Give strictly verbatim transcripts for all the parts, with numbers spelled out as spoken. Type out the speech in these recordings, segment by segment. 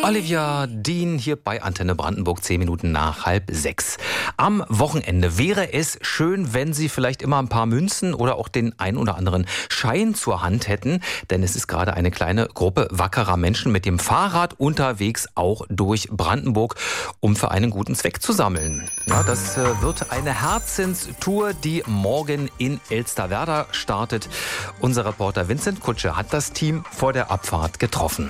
Olivia Dean hier bei Antenne Brandenburg, zehn Minuten nach halb sechs. Am Wochenende wäre es schön, wenn Sie vielleicht immer ein paar Münzen oder auch den ein oder anderen Schein zur Hand hätten. Denn es ist gerade eine kleine Gruppe wackerer Menschen mit dem Fahrrad unterwegs, auch durch Brandenburg, um für einen guten Zweck zu sammeln. Ja, das äh, wird eine Herzenstour, die morgen in Elsterwerda startet. Unser Reporter Vincent Kutsche hat das Team vor der Abfahrt getroffen.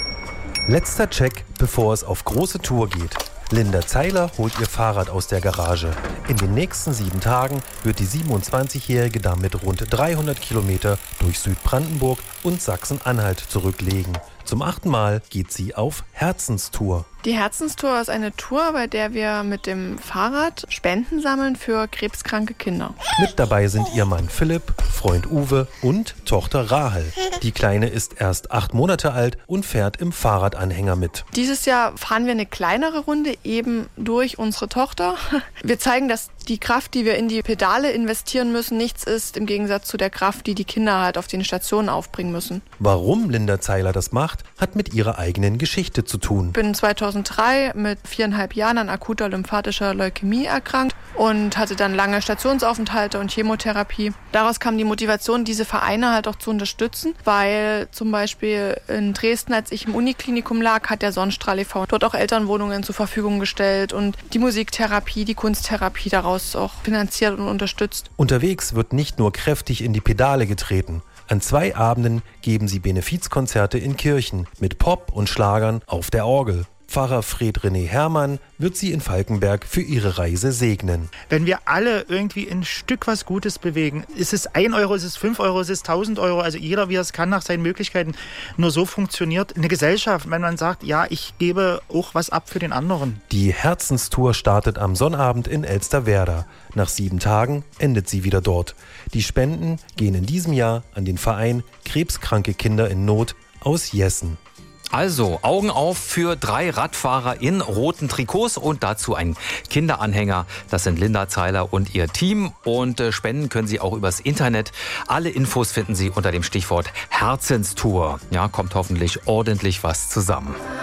Letzter Check, bevor es auf große Tour geht. Linda Zeiler holt ihr Fahrrad aus der Garage. In den nächsten sieben Tagen wird die siebenundzwanzigjährige damit rund dreihundert Kilometer durch Südbrandenburg und Sachsen-Anhalt zurücklegen. Zum achten Mal geht sie auf Herzenstour. Die Herzenstour ist eine Tour, bei der wir mit dem Fahrrad Spenden sammeln für krebskranke Kinder. Mit dabei sind ihr Mann Philipp, Freund Uwe und Tochter Rahel. Die Kleine ist erst acht Monate alt und fährt im Fahrradanhänger mit. Dieses Jahr fahren wir eine kleinere Runde eben durch unsere Tochter. Wir zeigen, dass die Kraft, die wir in die Pedale investieren müssen, nichts ist im Gegensatz zu der Kraft, die die Kinder halt auf den Stationen aufbringen müssen. Warum Linda Zeiler das macht, hat mit ihrer eigenen Geschichte zu tun. Ich bin zweitausenddrei mit viereinhalb Jahren an akuter lymphatischer Leukämie erkrankt und hatte dann lange Stationsaufenthalte und Chemotherapie. Daraus kam die Motivation, diese Vereine halt auch zu unterstützen, weil zum Beispiel in Dresden, als ich im Uniklinikum lag, hat der Sonnenstrahl e V dort auch Elternwohnungen zur Verfügung gestellt und die Musiktherapie, die Kunsttherapie daraus auch finanziert und unterstützt. Unterwegs wird nicht nur kräftig in die Pedale getreten. An zwei Abenden geben sie Benefizkonzerte in Kirchen mit Pop und Schlagern auf der Orgel. Pfarrer Fred René Herrmann wird sie in Falkenberg für ihre Reise segnen. Wenn wir alle irgendwie ein Stück was Gutes bewegen, ist es ein Euro, ist es fünf Euro, ist es tausend Euro, also jeder, wie er es kann, nach seinen Möglichkeiten. Nur so funktioniert eine Gesellschaft, wenn man sagt, ja, ich gebe auch was ab für den anderen. Die Herzenstour startet am Sonnabend in Elsterwerda. Nach sieben Tagen endet sie wieder dort. Die Spenden gehen in diesem Jahr an den Verein Krebskranke Kinder in Not aus Jessen. Also Augen auf für drei Radfahrer in roten Trikots und dazu ein Kinderanhänger. Das sind Linda Zeiler und ihr Team. Und äh, spenden können Sie auch übers Internet. Alle Infos finden Sie unter dem Stichwort Herzenstour. Ja, kommt hoffentlich ordentlich was zusammen.